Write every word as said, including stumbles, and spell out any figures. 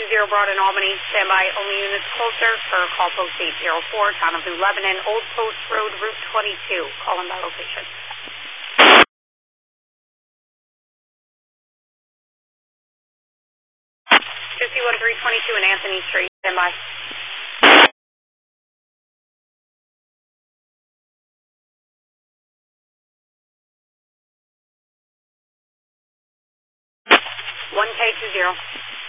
zero Broad in Albany, standby only units closer for call post eight zero four, town of New Lebanon, Old Post Road, Route twenty-two. Calling by location. two C one three twenty-two and Anthony Street, standby. one K two zero.